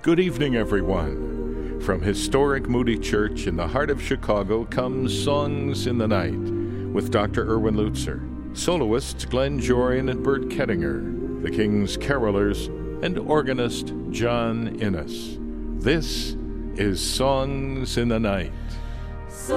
Good evening, everyone. From historic Moody Church in the heart of Chicago comes Songs in the Night with Dr. Erwin Lutzer, soloists Glenn Jorian and Bert Kettinger, the King's Carolers, and organist John Innes. This is Songs in the Night.